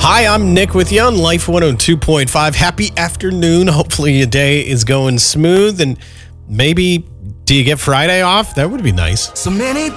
Hi, I'm Nick with you on Life 102.5. Happy afternoon. Hopefully your day is going smooth, and maybe do you get Friday off? That would be nice. So many